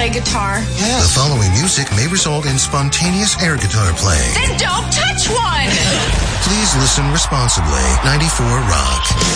play guitar? Yeah. The following music may result in spontaneous air guitar playing. Then don't touch one! Please listen responsibly. 94 Rock.